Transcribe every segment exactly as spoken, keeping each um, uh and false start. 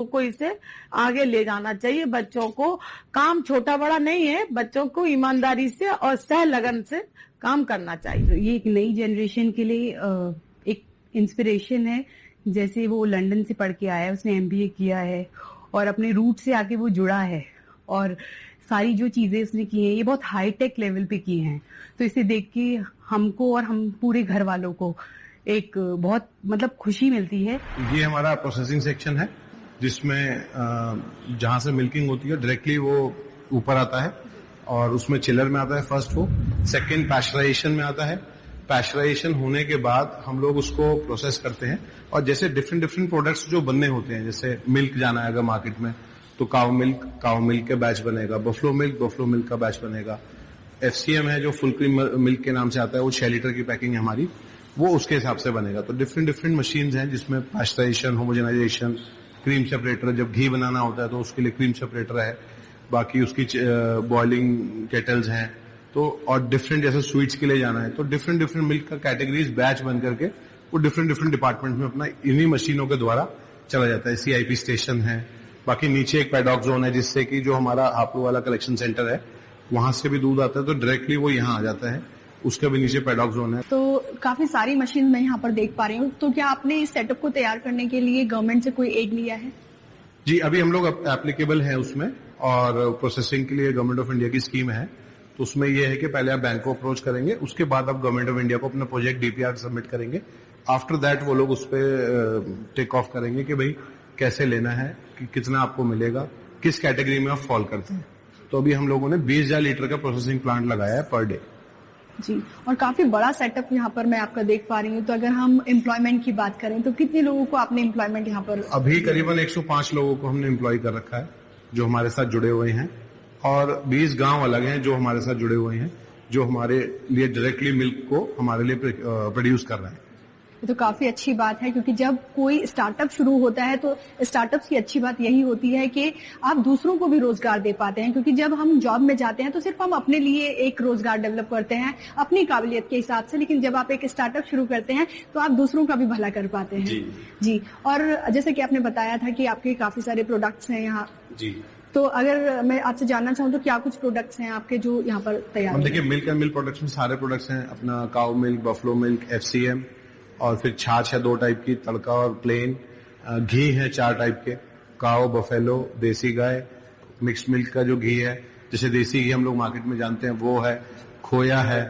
को इसे आगे ले जाना चाहिए। बच्चों को काम छोटा बड़ा नहीं है, बच्चों को ईमानदारी से और सह लगन से काम करना चाहिए। ये एक नई जनरेशन के लिए एक इंस्पिरेशन है। जैसे वो लंदन से पढ़ के आया है, उसने एमबीए किया है और अपने रूट से आके वो जुड़ा है और सारी जो चीजें उसने की हैं ये बहुत हाई टेक लेवल पे की हैं। तो इसे देख के हमको और हम पूरे घर वालों को एक बहुत मतलब खुशी मिलती है। ये हमारा प्रोसेसिंग सेक्शन है जिसमें जहां से मिल्किंग होती है डायरेक्टली वो ऊपर आता है और उसमें चिलर में आता है फर्स्ट वो, सेकंड पैस्चराइजेशन में आता है। पैस्चराइजेशन होने के बाद हम लोग उसको प्रोसेस करते हैं और जैसे डिफरेंट डिफरेंट प्रोडक्ट्स जो बनने होते हैं, जैसे मिल्क जाना है अगर मार्केट में तो काउ मिल्क काउ मिल्क के बैच बनेगा, बफलो मिल्क बफलो मिल्क का बैच बनेगा। एफसीएम है जो फुल क्रीम मिल्क के नाम से आता है, वो छह लीटर की पैकिंग है हमारी, वो उसके हिसाब से बनेगा। तो डिफरेंट डिफरेंट मशीन्स हैं जिसमें पैस्चराइजेशन, होमोजेनाइजेशन, क्रीम सेपरेटर, जब घी बनाना होता है तो उसके लिए क्रीम सेपरेटर है, बाकी उसकी बॉइलिंग केटल्स हैं, तो और डिफरेंट जैसे स्वीट्स के लिए जाना है तो डिफरेंट डिफरेंट मिल्क का कैटेगरीज बैच बन करके वो डिफरेंट डिफरेंट डिपार्टमेंट में अपना इन्हीं मशीनों के द्वारा चला जाता है। सीआईपी स्टेशन है, बाकी नीचे एक पैडॉक जोन है जिससे कि जो हमारा हापुड़ वाला कलेक्शन सेंटर है वहां से भी दूध आता है तो डायरेक्टली वो यहाँ आ जाता है, उसका भी नीचे पैडॉक जोन है। तो काफी सारी मशीन मैं यहाँ पर देख पा रही हूँ, तो क्या आपने इस सेटअप को तैयार करने के लिए गवर्नमेंट से कोई एड लिया है? जी, अभी हम लोग एप्लीकेबल हैं उसमें और प्रोसेसिंग के लिए गवर्नमेंट ऑफ इंडिया की स्कीम है। तो उसमें यह है कि पहले आप बैंक को अप्रोच करेंगे, उसके बाद आप गवर्नमेंट ऑफ इंडिया को अपना प्रोजेक्ट डीपीआर सबमिट करेंगे। आफ्टर दैट वो लोग उस पर टेक ऑफ करेंगे कि भाई कैसे लेना है, कि कितना आपको मिलेगा, किस कैटेगरी में आप फॉल करते हैं। तो अभी हम लोगों ने बीस हजार लीटर का प्रोसेसिंग प्लांट लगाया है पर डे। जी, और काफी बड़ा सेटअप यहाँ पर मैं आपका देख पा रही हूँ। तो अगर हम एम्प्लॉयमेंट की बात करें तो कितने लोगों को आपने एम्प्लॉयमेंट यहाँ पर? अभी करीबन एक सौ पांच लोगों को हमने एम्प्लॉय कर रखा है जो हमारे साथ जुड़े हुए हैं और बीस गांव अलग हैं जो हमारे साथ जुड़े हुए हैं, जो हमारे लिए डायरेक्टली मिल्क को हमारे लिए प्रोड्यूस कर रहे हैं। ये तो काफी अच्छी बात है, क्योंकि जब कोई स्टार्टअप शुरू होता है तो स्टार्टअप की अच्छी बात यही होती है कि आप दूसरों को भी रोजगार दे पाते हैं। क्योंकि जब हम जॉब में जाते हैं तो सिर्फ हम अपने लिए एक रोजगार डेवलप करते हैं अपनी काबिलियत के हिसाब से, लेकिन जब आप एक स्टार्टअप शुरू करते हैं तो आप दूसरों का भी भला कर पाते हैं। जी, जी। और जैसे कि आपने बताया था कि आपके काफी सारे प्रोडक्ट्स हैं यहाँ। जी, तो अगर मैं आपसे जानना चाहूँ तो क्या कुछ प्रोडक्ट्स हैं आपके जो यहाँ पर तैयार? देखिए, मिल्क एंड मिल्क प्रोडक्ट्स में सारे प्रोडक्ट्स हैं, अपना cow milk, buffalo milk, FCM, और फिर छाछ है दो टाइप की, तड़का और प्लेन, घी है चार टाइप के, काओ, बफेलो, देसी गाय, मिक्स मिल्क का जो घी है, जैसे देसी घी हम लोग मार्केट में जानते हैं वो है, खोया है,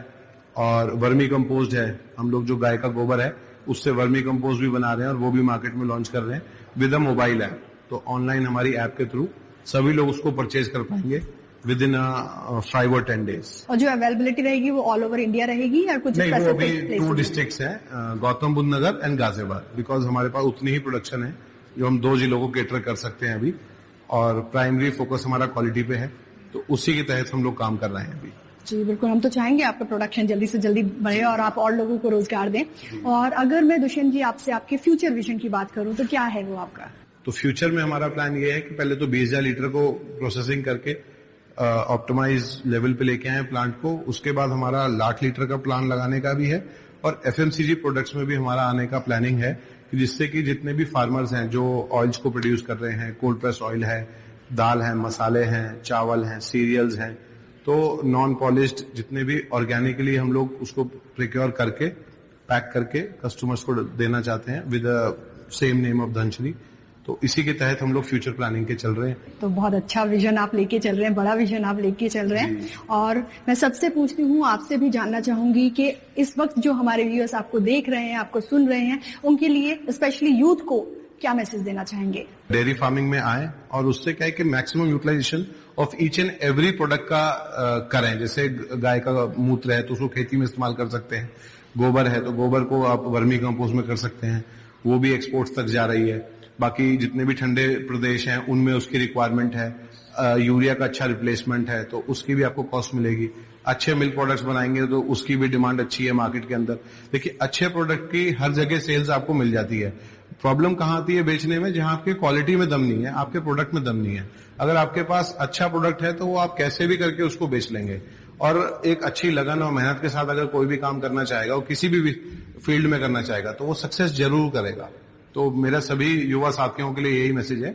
और वर्मी कंपोस्ट है। हम लोग जो गाय का गोबर है उससे वर्मी कंपोस्ट भी बना रहे हैं और वो भी मार्केट में लॉन्च कर रहे हैं विद अ मोबाइल ऐप। तो ऑनलाइन हमारी ऐप के थ्रू सभी लोग उसको परचेज कर पाएंगे विद इन फाइव और टेन डेज। और जो अवेलेबिलिटी रहेगी वो ऑल ओवर इंडिया रहेगी या कुछ? नहीं, वो अभी टू डिस्ट्रिक्ट्स हैं, गौतम बुद्ध नगर एंड गाजियाबाद, बिकॉज हमारे पास उतनी ही प्रोडक्शन है जो हम दो जिलों को केटर कर सकते हैं अभी, और प्राइमरी फोकस हमारा क्वालिटी पे है, तो उसी के तहत हम लोग काम कर रहे हैं अभी। जी बिल्कुल, हम तो चाहेंगे आपका प्रोडक्शन जल्दी से जल्दी बढ़े और आप और लोगों को रोजगार दें। और अगर मैं दुष्यंत जी आपसे आपके फ्यूचर विजन की बात करूं तो क्या है वो आपका? तो फ्यूचर में हमारा प्लान ये है कि पहले तो बीस हजार लीटर को प्रोसेसिंग करके ऑप्टिमाइज uh, लेवल पे लेके आए प्लांट को, उसके बाद हमारा लाख लीटर का प्लान लगाने का भी है, और एफएमसीजी प्रोडक्ट्स में भी हमारा आने का प्लानिंग है कि जिससे कि जितने भी फार्मर्स हैं जो ऑयल्स को प्रोड्यूस कर रहे हैं, कोल्ड प्रेस ऑयल है, दाल है, मसाले हैं, चावल हैं, सीरियल्स हैं, तो नॉन पॉलिश्ड जितने भी ऑर्गेनिकली हम लोग उसको प्रिक्योर करके पैक करके कस्टमर्स को देना चाहते हैं with same name of Dhanashree. तो इसी के तहत हम लोग फ्यूचर प्लानिंग के चल रहे हैं। तो बहुत अच्छा विजन आप लेके चल रहे हैं, बड़ा विजन आप लेके चल रहे हैं। और मैं सबसे पूछती हूँ, आपसे भी जानना चाहूंगी कि इस वक्त जो हमारे व्यूअर्स आपको देख रहे हैं, आपको सुन रहे हैं, उनके लिए स्पेशली यूथ को क्या मैसेज देना चाहेंगे? डेयरी फार्मिंग में आए और उससे क्या है कि maximum utilisation of each and every product का आ, करें। जैसे गाय का मूत्र है तो उसको खेती में इस्तेमाल कर सकते हैं, गोबर है तो गोबर को आप वर्मी कंपोस्ट में कर सकते हैं, वो भी एक्सपोर्ट्स तक जा रही है। बाकी जितने भी ठंडे प्रदेश हैं उनमें उसकी रिक्वायरमेंट है, आ, यूरिया का अच्छा रिप्लेसमेंट है तो उसकी भी आपको कॉस्ट मिलेगी। अच्छे मिल्क प्रोडक्ट्स बनाएंगे तो उसकी भी डिमांड अच्छी है मार्केट के अंदर। देखिए, अच्छे प्रोडक्ट की हर जगह सेल्स आपको मिल जाती है। प्रॉब्लम कहाँ आती है बेचने में? जहां आपके क्वालिटी में दम नहीं है, आपके प्रोडक्ट में दम नहीं है। अगर आपके पास अच्छा प्रोडक्ट है तो वो आप कैसे भी करके उसको बेच लेंगे, और एक अच्छी लगन और मेहनत के साथ अगर कोई भी काम करना चाहेगा, वो किसी भी फील्ड में करना चाहेगा, तो वो सक्सेस जरूर करेगा। तो मेरा सभी युवा साथियों के लिए यही मैसेज है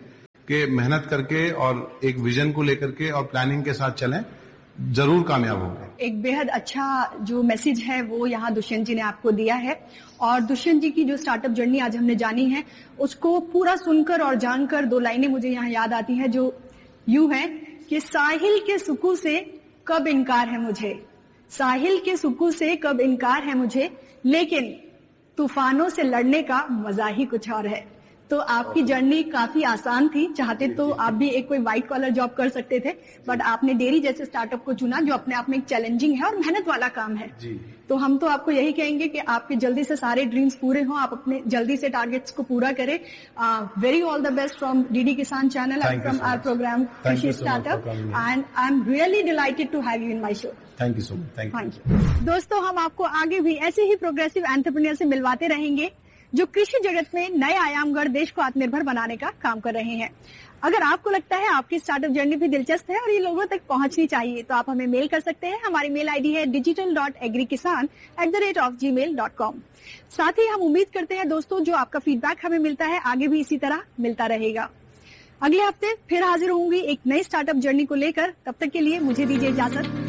कि मेहनत करके और एक विजन को लेकर के और प्लानिंग के साथ चलें, जरूर कामयाब होंगे। एक बेहद अच्छा जो मैसेज है वो यहाँ दुष्यंत जी ने आपको दिया है, और दुष्यंत जी की जो स्टार्टअप जर्नी आज हमने जानी है उसको पूरा सुनकर और जानकर दो लाइनें मुझे यहाँ याद आती है जो यूं है कि साहिल के सुकून से कब इनकार है मुझे, साहिल के सुकून से कब इनकार है मुझे, लेकिन तूफानों से लड़ने का मजा ही कुछ और है। तो आपकी जर्नी काफी आसान थी, चाहते तो आप भी एक कोई व्हाइट कॉलर जॉब कर सकते थे, बट आपने डेयरी जैसे स्टार्टअप को चुना जो अपने आप में एक चैलेंजिंग है और मेहनत वाला काम है। जी। तो हम तो आपको यही कहेंगे कि आपके जल्दी से सारे ड्रीम्स पूरे हों, आप अपने जल्दी से टारगेट्स को पूरा करें। Very all the best from DD किसान channel and from our programme कृषि startup, and I am really delighted to have you in my show. Thank you so much. Thank you. दोस्तों, हम आपको आगे भी ऐसे ही प्रोग्रेसिव एंटरप्रेन्योर से मिलवाते रहेंगे जो कृषि जगत में नए आयाम गढ़ देश को आत्मनिर्भर बनाने का काम कर रहे हैं। अगर आपको लगता है आपकी स्टार्टअप जर्नी भी दिलचस्प है और ये लोगों तक पहुंचनी चाहिए तो आप हमें मेल कर सकते हैं। हमारी मेल आईडी है डिजिटल डॉट एग्री किसान at the rate of ji mail dot com. साथ ही हम उम्मीद करते हैं दोस्तों जो आपका फीडबैक हमें मिलता है आगे भी इसी तरह मिलता रहेगा। अगले हफ्ते फिर हाजिर होंगी एक नई स्टार्टअप जर्नी को लेकर। तब तक के लिए मुझे दीजिए इजाजत।